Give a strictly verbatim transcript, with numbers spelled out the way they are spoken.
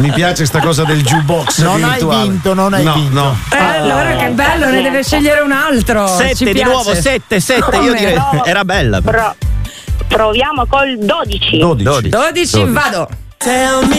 Mi piace sta cosa del jukebox Non virtuale. hai vinto, non hai no, vinto. No. Eh, allora che bello, ne deve scegliere un altro. Ci Sette di piace. nuovo, sette, sette. Io direi Provo- era bella. pro- proviamo col dodici. dodici. dodici. dodici, vado.